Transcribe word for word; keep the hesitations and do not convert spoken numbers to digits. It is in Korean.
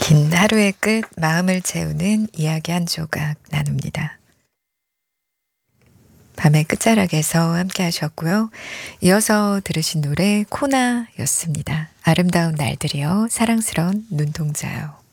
긴 하루의 끝 마음을 채우는 이야기 한 조각 나눕니다. 밤의 끝자락에서 함께 하셨고요. 이어서 들으신 노래 코나였습니다. 아름다운 날들이여 사랑스러운 눈동자요.